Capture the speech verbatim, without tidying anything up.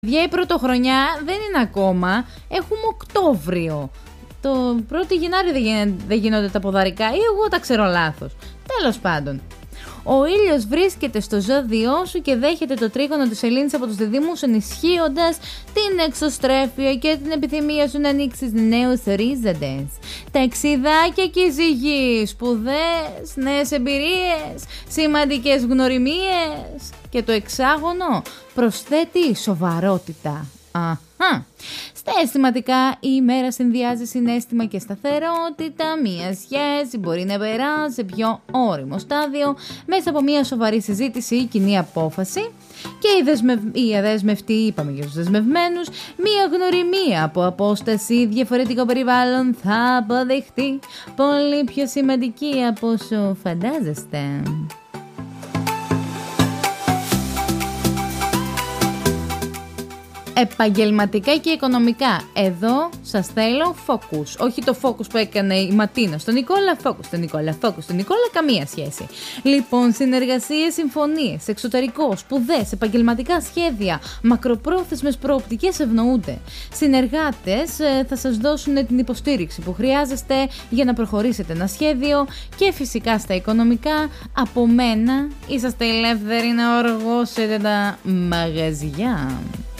Παιδιά, η πρωτοχρονιά δεν είναι ακόμα. Έχουμε Οκτώβριο. Το πρώτο Γενάρη δεν, γίνε, δεν γίνονται τα ποδαρικά ή εγώ τα ξέρω λάθος. Τέλος πάντων. Ο ήλιος βρίσκεται στο ζώδιό σου και δέχεται το τρίγωνο της σελήνης από τους διδύμους, ενισχύοντας την εξωστρέφεια και την επιθυμία σου να ανοίξεις νέους ορίζοντες. Ταξιδάκια και η ζυγή, σπουδές, νέες εμπειρίες, σημαντικές γνωριμίες. Και το εξάγωνο προσθέτει σοβαρότητα. Αχα. Στα αισθηματικά, η ημέρα συνδυάζει συναίσθημα και σταθερότητα. Μία σχέση μπορεί να περάσει σε πιο όριμο στάδιο μέσα από μια σοβαρή συζήτηση ή κοινή απόφαση. Και η, δεσμευ... η αδέσμευτη, είπαμε για τους δεσμευμένους, μία γνωριμία από απόσταση ή διαφορετικό περιβάλλον θα αποδειχτεί πολύ πιο σημαντική από όσο φαντάζεστε. Επαγγελματικά και οικονομικά. Εδώ σας θέλω focus. Όχι το focus που έκανε η Ματίνα στον Νικόλα. Focus στον Νικόλα. Focus στον Νικόλα. Καμία σχέση. Λοιπόν, συνεργασίες, συμφωνίες, εξωτερικό, σπουδές, επαγγελματικά σχέδια, μακροπρόθεσμες προοπτικές ευνοούνται. Συνεργάτες ε, θα σας δώσουν την υποστήριξη που χρειάζεστε για να προχωρήσετε ένα σχέδιο. Και φυσικά στα οικονομικά, από μένα είσαστε ελεύθεροι να οργώσετε τα μαγαζιά.